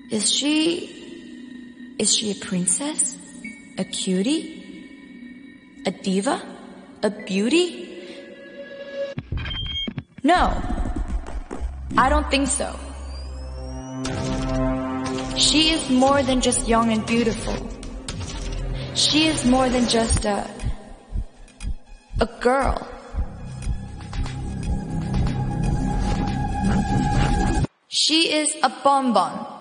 Is she a princess? A cutie? A diva? A beauty? No, I don't think so. She is more than just young and beautiful. She is more than just a girl. She is a bonbon.